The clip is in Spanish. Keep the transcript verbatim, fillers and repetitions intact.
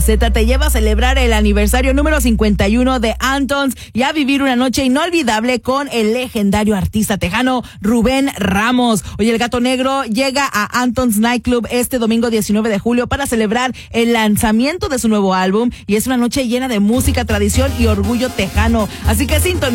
Z te lleva a celebrar el aniversario número cincuenta y uno de Antons y a vivir una noche inolvidable con el legendario artista tejano Rubén Ramos. Hoy el Gato Negro llega a Antons Nightclub este domingo diecinueve de julio para celebrar el lanzamiento de su nuevo álbum y es una noche llena de música, tradición y orgullo tejano. Así que sintoniza